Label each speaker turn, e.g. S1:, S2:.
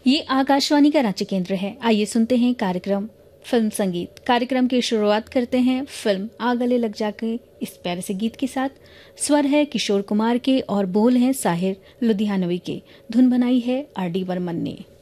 S1: ये आकाशवाणी का रांची केंद्र है। आइए सुनते हैं कार्यक्रम फिल्म संगीत। कार्यक्रम की शुरुआत करते हैं फिल्म आ गले लग जाके इस प्यारे से गीत के साथ। स्वर है किशोर कुमार के और बोल हैं साहिर लुधियानवी के। धुन बनाई है आर डी बर्मन ने।